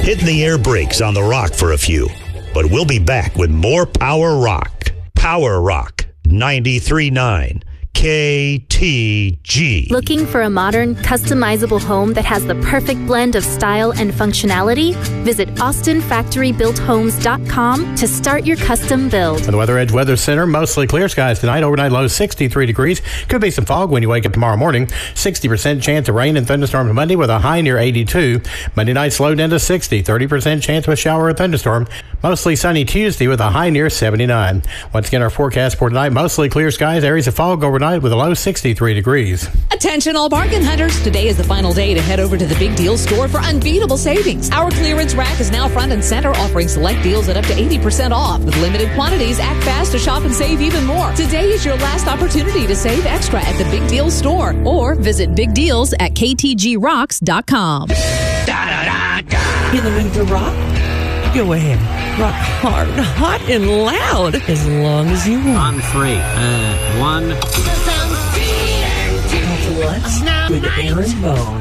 Hitting the air brakes on the rock for a few, but we'll be back with more Power Rock. Power Rock 93.9 KTG. Looking for a modern, customizable home that has the perfect blend of style and functionality? Visit AustinFactoryBuiltHomes.com to start your custom build. From the Weather Edge Weather Center, mostly clear skies tonight. Overnight low 63 degrees. Could be some fog when you wake up tomorrow morning. 60% chance of rain and thunderstorms Monday with a high near 82. Monday night slowed down to 60. 30% chance of a shower or thunderstorm. Mostly sunny Tuesday with a high near 79. Once again, our forecast for tonight, mostly clear skies. Areas of fog overnight with a low 63 degrees. Attention all bargain hunters. Today is the final day to head over to the Big Deal store for unbeatable savings. Our clearance rack is now front and center, offering select deals at up to 80% off. With limited quantities, act fast to shop and save even more. Today is your last opportunity to save extra at the Big Deal store, or visit bigdeals at ktgrocks.com. In the mood to rock? Go ahead. Rock hard, hot, and loud as long as you want. On three. One. What's with Aaron Bone?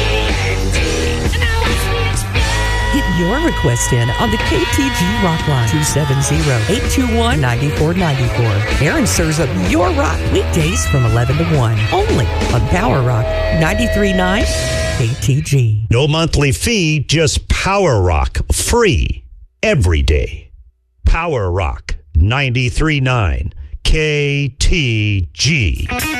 Get your request in on the KTG Rock Line, 270-821-9494. Aaron serves up your rock weekdays from 11 to 1, only on Power Rock 93.9 KTG. No monthly fee, just Power Rock. Free every day. Power Rock 93.9 KTG.